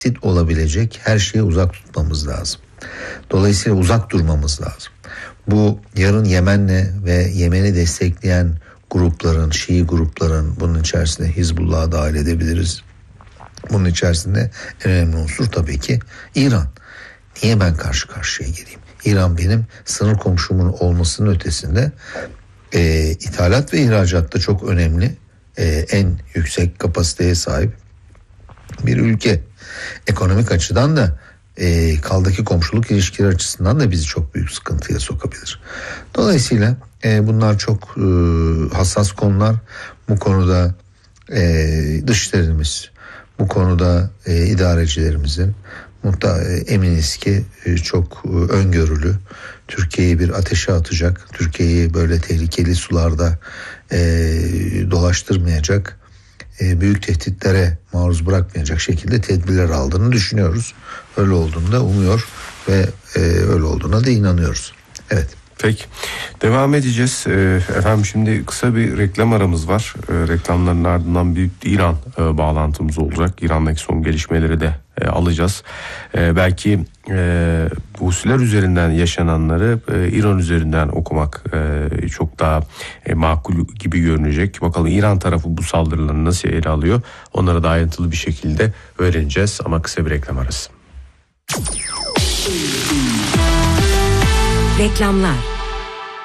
olabilecek her şeye uzak tutmamız lazım. Dolayısıyla uzak durmamız lazım. Bu yarın Yemen'le ve Yemen'i destekleyen grupların, Şii grupların, bunun içerisinde Hizbullah'ı dahil edebiliriz. Bunun içerisinde en önemli unsur tabii ki İran. Niye ben karşı karşıya geleyim? İran benim sınır komşumun olmasının ötesinde ithalat ve ihracatta çok önemli, en yüksek kapasiteye sahip bir ülke. Ekonomik açıdan da kaldaki komşuluk ilişkileri açısından da bizi çok büyük sıkıntıya sokabilir. Dolayısıyla bunlar çok hassas konular. Bu konuda dışişlerimiz, bu konuda idarecilerimizin eminiz ki çok öngörülü, Türkiye'yi bir ateşe atacak, Türkiye'yi böyle tehlikeli sularda dolaştırmayacak, büyük tehditlere maruz bırakmayacak şekilde tedbirler aldığını düşünüyoruz. Öyle olduğunu da umuyor ve öyle olduğuna da inanıyoruz. Evet. Peki. Devam edeceğiz. Efendim şimdi kısa bir reklam aramız var. Reklamların ardından bir İran bağlantımız olacak. İran'daki son gelişmeleri de alacağız. Belki Husiler üzerinden yaşananları İran üzerinden okumak çok daha makul gibi görünecek. Bakalım İran tarafı bu saldırıları nasıl ele alıyor? Onları da ayrıntılı bir şekilde öğreneceğiz ama kısa bir reklam arası. Reklamlar.